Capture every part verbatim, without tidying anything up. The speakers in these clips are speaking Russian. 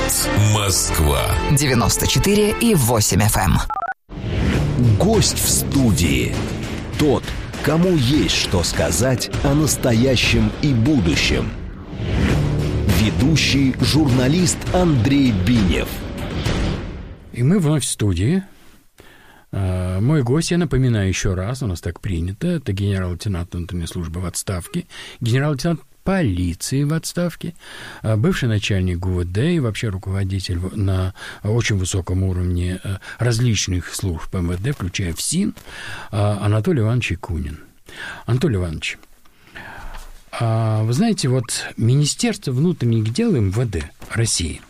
Говорит Москва. девяносто четыре и восемь эф эм. Гость в студии. Тот, кому есть что сказать о настоящем и будущем. Ведущий журналист Андрей Бинев. И мы вновь в студии. Мой гость, я напоминаю еще раз, у нас так принято, это генерал-лейтенант внутренней службы в отставке, генерал-лейтенант полиции в отставке, бывший начальник ГУВД и вообще руководитель на очень высоком уровне различных служб МВД, включая ФСИН, Анатолий Иванович Якунин. Анатолий Иванович, вы знаете, вот Министерство внутренних дел МВД России,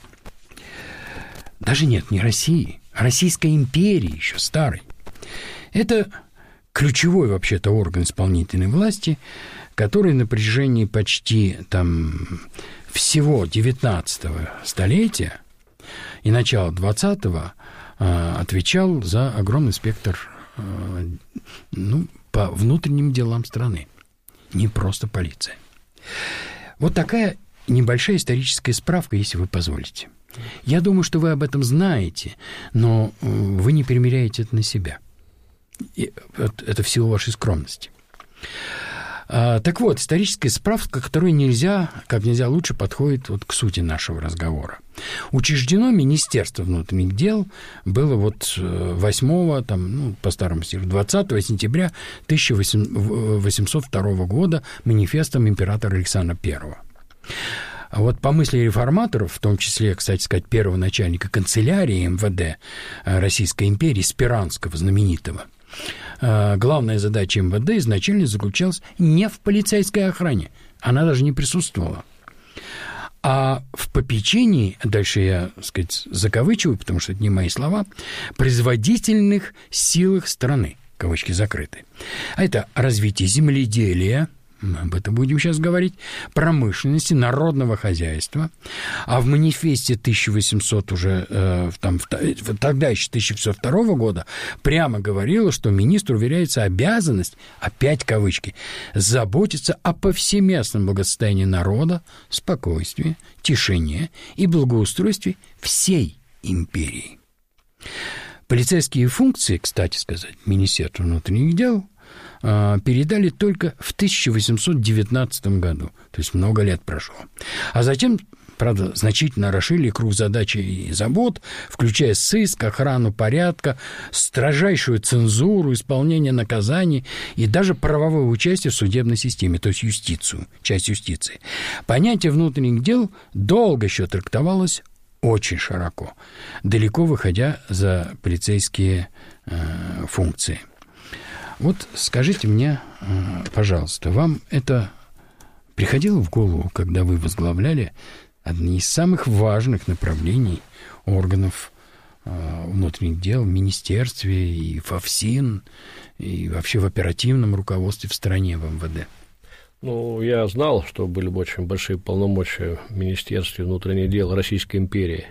даже нет, не России, Российской империи еще старой. Это ключевой вообще-то орган исполнительной власти, который на протяжении почти там всего девятнадцатого столетия и начала двадцатого отвечал за огромный спектр ну, по внутренним делам страны. Не просто полиция. Вот такая небольшая историческая справка, если вы позволите. Я думаю, что вы об этом знаете, но вы не примеряете это на себя. И это в силу вашей скромности. Так вот, историческая справка, которая нельзя, как нельзя лучше подходит вот к сути нашего разговора. Учреждено Министерство внутренних дел было вот восьмого, там, ну, по старому стилю, двадцатого сентября тысяча восемьсот второго года манифестом императора Александра Первого. А вот по мысли реформаторов, в том числе, кстати сказать, первого начальника канцелярии МВД Российской империи, Спиранского знаменитого, главная задача МВД изначально заключалась не в полицейской охране, она даже не присутствовала, а в попечении, дальше я, так сказать, закавычиваю, потому что это не мои слова, производительных силах страны, кавычки закрыты. А это развитие земледелия, мы об этом будем сейчас говорить, промышленности, народного хозяйства. А в манифесте тысяча восемьсот уже, э, там, тогда еще тысяча восемьсот второго года прямо говорилось, что министру уверяется обязанность, опять кавычки, заботиться о повсеместном благосостоянии народа, спокойствии, тишине и благоустройстве всей империи. Полицейские функции, кстати сказать, Министерства внутренних дел передали только в тысяча восемьсот девятнадцатом году, то есть много лет прошло. А затем, правда, значительно расширили круг задач и забот, включая сыск, охрану порядка, строжайшую цензуру, исполнение наказаний и даже правовое участие в судебной системе, то есть юстицию, часть юстиции. Понятие внутренних дел долго еще трактовалось очень широко, далеко выходя за полицейские э, функции. Вот скажите мне, пожалуйста, вам это приходило в голову, когда вы возглавляли одни из самых важных направлений органов внутренних дел в министерстве и в ФСИН, и вообще в оперативном руководстве в стране, в МВД? Ну, я знал, что были очень большие полномочия в Министерстве внутренних дел Российской империи.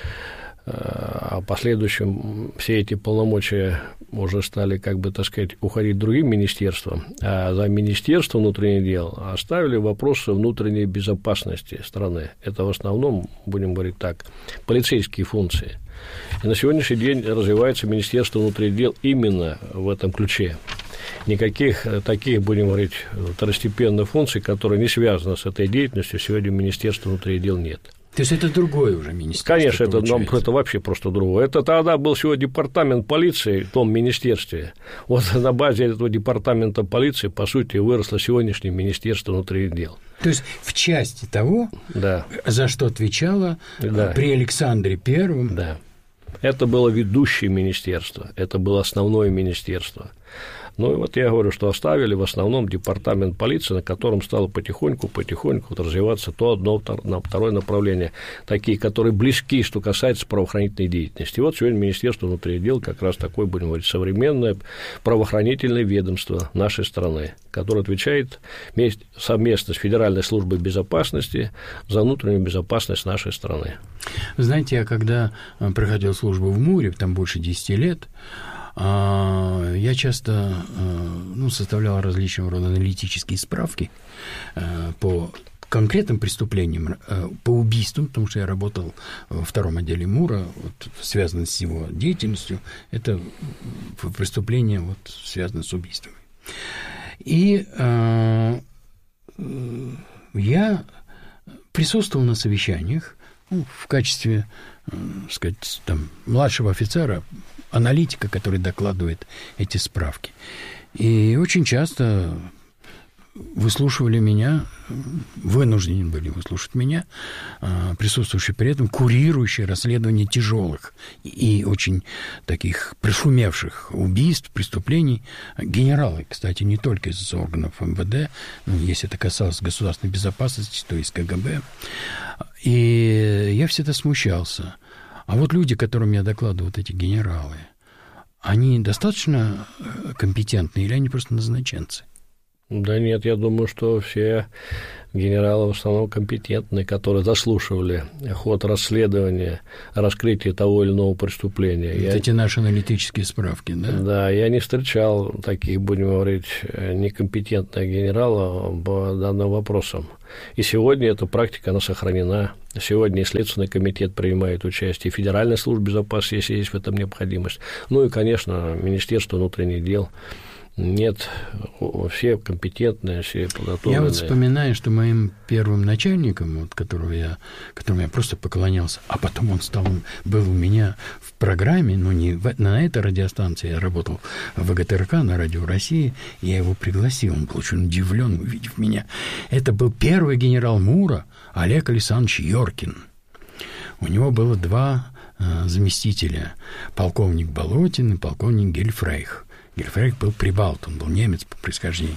А в последующем все эти полномочия уже стали, как бы, так сказать, уходить другим министерствам, а за Министерство внутренних дел оставили вопросы внутренней безопасности страны. Это в основном, будем говорить так, полицейские функции. И на сегодняшний день развивается Министерство внутренних дел именно в этом ключе. Никаких таких, будем говорить, второстепенных функций, которые не связаны с этой деятельностью, сегодня Министерства внутренних дел нет. То есть это другое уже министерство? Конечно, это, ну, это вообще просто другое. Это тогда был всего департамент полиции в том министерстве. Вот на базе этого департамента полиции, по сути, выросло сегодняшнее Министерство внутренних дел. То есть в части того, да. за что отвечало да. при Александре Первом. Да. Это было ведущее министерство, это было основное министерство. Ну, и вот я говорю, что оставили в основном департамент полиции, на котором стало потихоньку-потихоньку вот развиваться то одно, второе направление, такие, которые близки, что касается правоохранительной деятельности. И вот сегодня Министерство внутренних дел как раз такое, будем говорить, современное правоохранительное ведомство нашей страны, которое отвечает совместно с Федеральной службой безопасности за внутреннюю безопасность нашей страны. Вы знаете, я когда проходил службу в МУРе, там больше десяти лет, я часто ну, составлял различного рода аналитические справки по конкретным преступлениям, по убийствам, потому что я работал во втором отделе МУРа, вот, связано с его деятельностью, это преступление, вот, связано с убийствами. И э, я присутствовал на совещаниях, ну, в качестве, э, сказать, там, младшего офицера, аналитика, который докладывает эти справки. И очень часто выслушивали меня, вынуждены были выслушать меня, присутствующие при этом, курирующие расследование тяжелых и очень таких прошумевших убийств, преступлений. Генералы, кстати, не только из органов эм вэ дэ, если это касалось государственной безопасности, то из ка гэ бэ. И я всегда смущался. А вот люди, которым я докладываю, вот эти генералы, они достаточно компетентны или они просто назначенцы? Да нет, я думаю, что все генералы в основном компетентные, которые заслушивали ход расследования, раскрытие того или иного преступления. Вот я... эти наши аналитические справки, да? Да, я не встречал таких, будем говорить, некомпетентных генералов по данным вопросам. И сегодня эта практика, она сохранена. Сегодня и Следственный комитет принимает участие, и Федеральная служба безопасности, если есть в этом необходимость. Ну и, конечно, Министерство внутренних дел. Нет, все компетентные, все подготовленные. Я вот вспоминаю, что моим первым начальником, вот, которого я, которому я просто поклонялся, а потом он стал, был у меня в программе, но не в, на этой радиостанции, я работал в вэ гэ тэ эр ка на Радио России, я его пригласил, он был очень удивлен, увидев меня. Это был первый генерал МУРа Олег Александрович Йоркин. У него было два э, заместителя, полковник Болотин и полковник Гельфрейх. Гельфрейх был прибалт, он был немец по происхождению.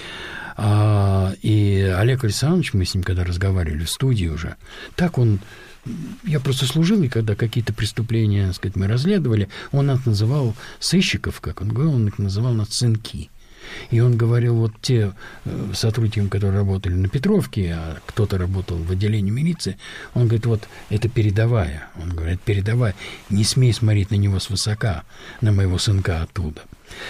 А, и Олег Александрович, мы с ним когда разговаривали в студии уже, так он, я просто служил, и когда какие-то преступления, так сказать, мы разследовали, он нас называл сыщиков, как он говорил, он их называл нас сынки. И он говорил, вот те сотрудники, которые работали на Петровке, а кто-то работал в отделении милиции, он говорит, вот это передовая. Он говорит, передовая, не смей смотреть на него свысока, на моего сынка оттуда.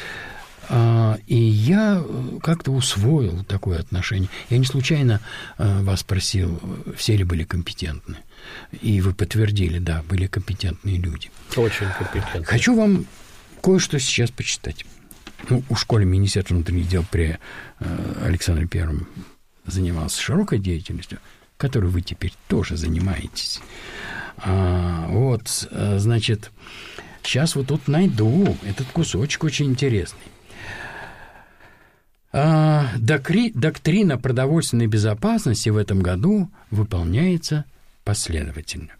И я как-то усвоил такое отношение. Я не случайно вас спросил, все ли были компетентны. И вы подтвердили, да, были компетентные люди. Очень компетентные. Хочу вам кое-что сейчас почитать. Ну, у школы Министерства внутренних дел при э, Александре Первом занимался широкой деятельностью, которой вы теперь тоже занимаетесь. А, вот, а, значит, сейчас вот тут найду этот кусочек очень интересный. А, докри, доктрина продовольственной безопасности в этом году выполняется последовательно.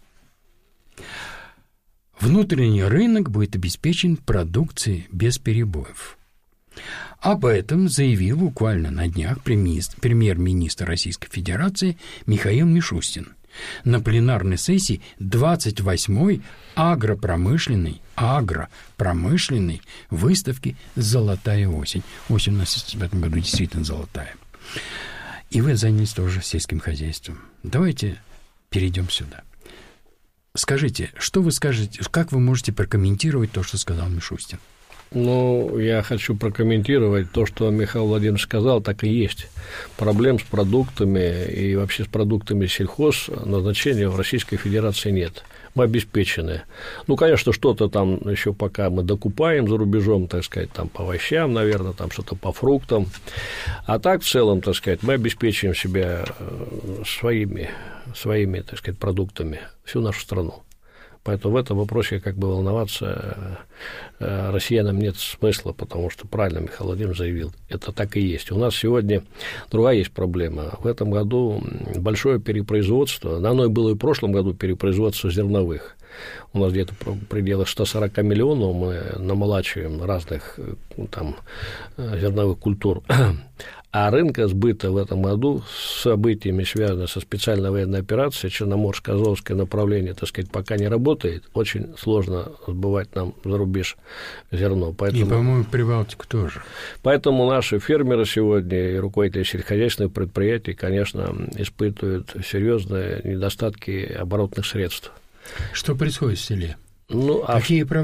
Внутренний рынок будет обеспечен продукцией без перебоев. Об этом заявил буквально на днях премьер-министр Российской Федерации Михаил Мишустин на пленарной сессии двадцать восьмой агропромышленной, агропромышленной выставки «Золотая осень». Осень у нас в этом году действительно золотая. И вы занялись тоже сельским хозяйством. Давайте перейдем сюда. Скажите, что вы скажете, как вы можете прокомментировать то, что сказал Мишустин? Ну, я хочу прокомментировать то, что Михаил Владимирович сказал, так и есть. Проблем с продуктами и вообще с продуктами сельхозназначения в Российской Федерации нет. Мы обеспечены. Ну, конечно, что-то там еще пока мы докупаем за рубежом, так сказать, там по овощам, наверное, там что-то по фруктам. А так, в целом, так сказать, мы обеспечиваем себя своими, своими, так сказать, продуктами всю нашу страну. Поэтому в этом вопросе как бы волноваться россиянам нет смысла, потому что правильно Михаил Владимирович заявил, это так и есть. У нас сегодня другая есть проблема. В этом году большое перепроизводство, оно и было и в прошлом году перепроизводство зерновых. У нас где-то в пределах сто сорок миллионов мы намолачиваем разных там зерновых культур. А рынка сбыта в этом году с событиями, связанными со специальной военной операцией, Черноморско-Азовское направление, так сказать, пока не работает, очень сложно сбывать нам за рубеж зерно. Поэтому, и, по-моему, в Прибалтику тоже. Поэтому наши фермеры сегодня и руководители сельскохозяйственных предприятий, конечно, испытывают серьезные недостатки оборотных средств. Что происходит в селе? Ну, Какие а... проблемы?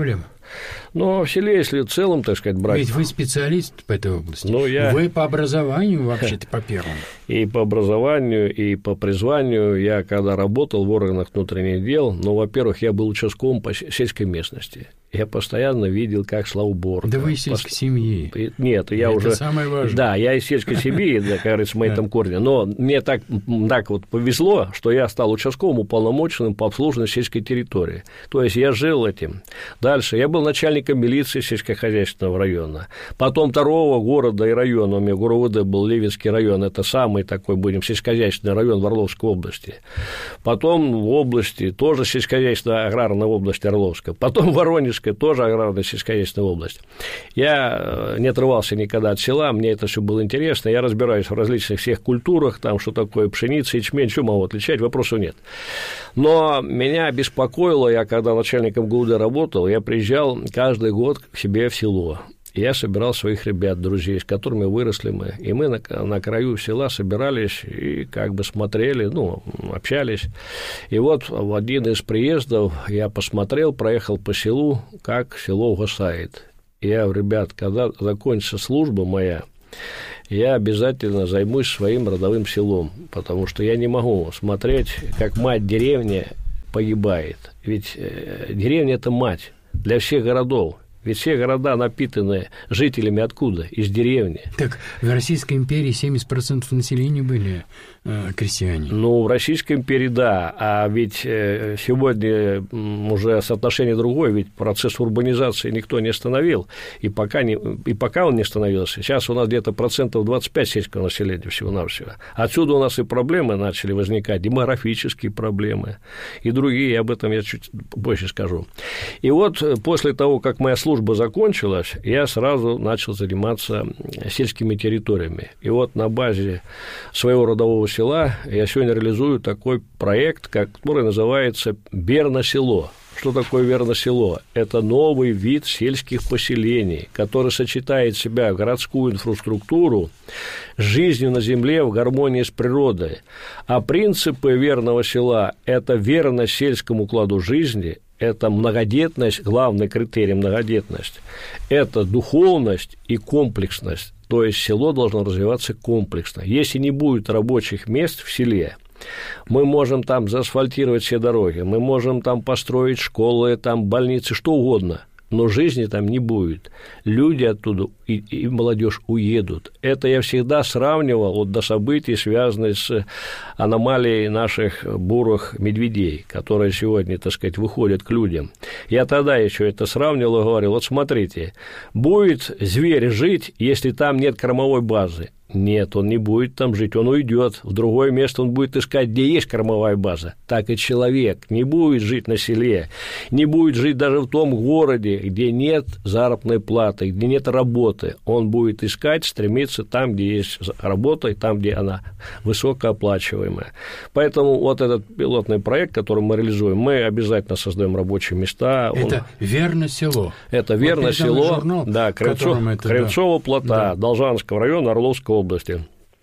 Но в селе, если в целом, так сказать, брать... Ведь вы специалист по этой области. Ну, я... Вы по образованию вообще-то по первому. И по образованию, и по призванию. Я когда работал в органах внутренних дел, ну, во-первых, я был участковым по сельской местности. Я постоянно видел, как шла уборка. Да вы из сельской Пост... семьи. Нет, я Это уже... Это самое важное. Да, я из сельской семьи, как говорится, мы этом корне. Но мне так, так вот повезло, что я стал участковым уполномоченным по обслуживанию сельской территории. То есть я жил этим. Дальше я был начальником милиции сельскохозяйственного района. Потом второго города и района, у меня ГУРУВД был Левинский район, это самый такой, будем, сельскохозяйственный район в Орловской области. Потом в области, тоже сельскохозяйственная аграрная область Орловская. Потом Воронежская, тоже аграрная сельскохозяйственная область. Я не отрывался никогда от села, мне это все было интересно, я разбираюсь в различных всех культурах, там, что такое пшеница, ячмень, что могу отличать, вопросов нет. Но меня беспокоило, я когда начальником ГУВД работал, я приезжал каждый год к себе в село. Я собирал своих ребят, друзей, с которыми выросли мы, и мы на, на краю села собирались и как бы смотрели, ну, общались. И вот в один из приездов я посмотрел, проехал по селу, как село угасает. И я, ребят, когда закончится служба моя, я обязательно займусь своим родовым селом, потому что я не могу смотреть, как мать деревни погибает. Ведь деревня – это мать для всех городов. Ведь все города напитаны жителями откуда? Из деревни. Так в Российской империи семьдесят процентов населения были э, крестьяне. Ну, в Российской империи, да. А ведь э, сегодня уже соотношение другое, ведь процесс урбанизации никто не остановил. И пока, не, и пока он не остановился. Сейчас у нас где-то процентов двадцать пять сельского населения всего-навсего. Отсюда у нас и проблемы начали возникать, демографические проблемы и другие. Об этом я чуть позже скажу. И вот после того, как моя служба Служба закончилась, я сразу начал заниматься сельскими территориями. И вот на базе своего родового села я сегодня реализую такой проект, который называется «Верно-село». Что такое верно-село? Это новый вид сельских поселений, который сочетает в себя городскую инфраструктуру с жизнью на земле в гармонии с природой. А принципы верного села – это верность сельскому укладу жизни, это многодетность, главный критерий многодетность, это духовность и комплексность, то есть село должно развиваться комплексно. Если не будет рабочих мест в селе, мы можем там заасфальтировать все дороги, мы можем там построить школы, там больницы, что угодно, но жизни там не будет. Люди оттуда и, и молодежь уедут. Это я всегда сравнивал вот до событий, связанных с аномалией наших бурых медведей, которые сегодня, так сказать, выходят к людям. Я тогда еще это сравнивал и говорил, вот смотрите, будет зверь жить, если там нет кормовой базы? Нет, он не будет там жить, он уйдет в другое место, он будет искать, где есть кормовая база. Так и человек не будет жить на селе, не будет жить даже в том городе, где нет заработной платы, где нет работы. Он будет искать, стремиться там, где есть работа, и там, где она высокооплачиваемая. Поэтому вот этот пилотный проект, который мы реализуем, мы обязательно создаем рабочие места. Это он... верно село. Это верно вот село, журнал, да, Крыльцов, это, Крыльцово плота, да. Должанского района, Орловской области.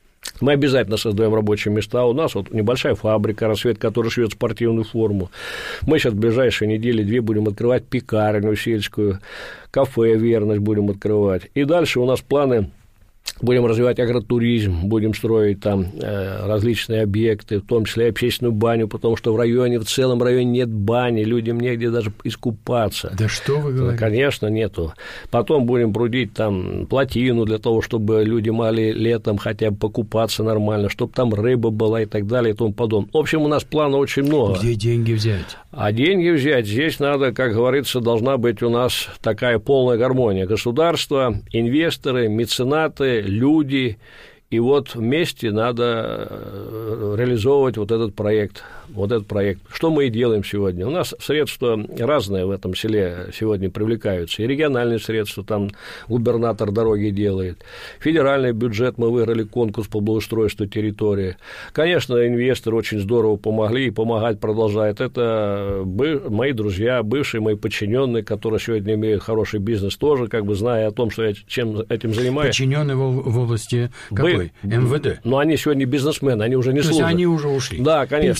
Мы обязательно создаем рабочие места. У нас вот небольшая фабрика «Рассвет», которая шьет спортивную форму. Мы сейчас в ближайшие недели-две будем открывать пекарню сельскую, кафе «Верность» будем открывать. И дальше у нас планы. Будем развивать агротуризм, будем строить там э, различные объекты, в том числе и общественную баню, потому что в районе, в целом районе нет бани, людям негде даже искупаться. Да что вы говорите? Конечно, нету. Потом будем прудить там плотину для того, чтобы люди могли летом хотя бы покупаться нормально, чтобы там рыба была и так далее и тому подобное. В общем, у нас планов очень много. Где деньги взять? А деньги взять здесь надо, как говорится, должна быть у нас такая полная гармония. Государство, инвесторы, меценаты, люди, и вот вместе надо реализовывать вот этот проект, вот этот проект. Что мы и делаем сегодня. У нас средства разные в этом селе сегодня привлекаются, и региональные средства, там губернатор дороги делает, федеральный бюджет, мы выиграли конкурс по благоустройству территории. Конечно, инвесторы очень здорово помогли и помогать продолжают. Это мои друзья, бывшие мои подчиненные, которые сегодня имеют хороший бизнес тоже, как бы зная о том, что я чем этим занимаюсь. Подчиненные в, в области какой? Вы, эм вэ дэ. Но они сегодня бизнесмены, они уже не То служат. То есть они уже ушли? Да, конечно. Пенсионеры?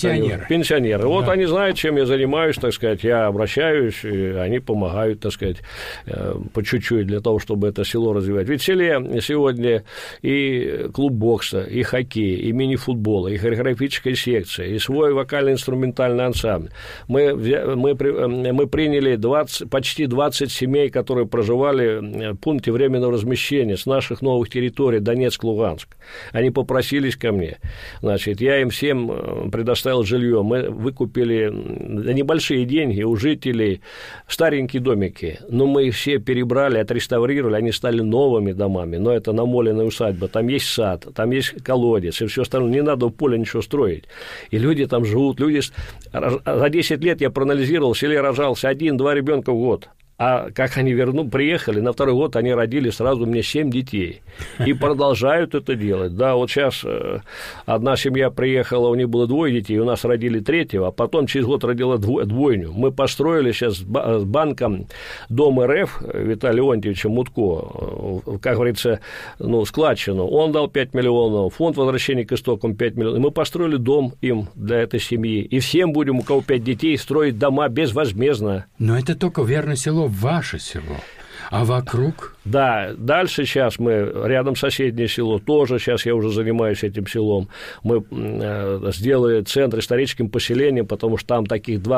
Пенсионеры. Пенсионеры. Вот да. они знают, чем я занимаюсь, так сказать, я обращаюсь, и они помогают, так сказать, по чуть-чуть для того, чтобы это село развивать. Ведь в селе сегодня и клуб бокса, и хоккей, и мини-футбол, и хореографическая секция, и свой вокально-инструментальный ансамбль. Мы, мы, мы приняли двадцать, почти двадцать семей, которые проживали в пункте временного размещения с наших новых территорий, Донецк, Луганск. Они попросились ко мне. Значит, я им всем предоставил жилье. Мы выкупили за небольшие деньги у жителей старенькие домики. Но мы их все перебрали, отреставрировали, они стали новыми домами. Но это намоленная усадьба. Там есть сад, там есть колодец и все остальное. Не надо в поле ничего строить. И люди там живут. Люди... За десять лет я проанализировал, в селе рожался один-два ребенка в год. А как они верну, приехали, на второй год они родили сразу мне семь детей. И продолжают это делать. Да, вот сейчас одна семья приехала, у них было двое детей, у нас родили третьего, а потом через год родила двойню. Мы построили сейчас с банком Дом РФ Виталия Леонтьевича Мутко, как говорится, ну, складчину. Он дал пять миллионов, фонд возвращения к истокам пять миллионов. И мы построили дом им для этой семьи. И всем будем, у кого пять детей, строить дома безвозмездно. Но это только верно село, ваше село. А вокруг? Да, дальше сейчас мы, рядом соседнее село, тоже сейчас я уже занимаюсь этим селом. Мы э, сделали центр историческим поселением, потому что там таких два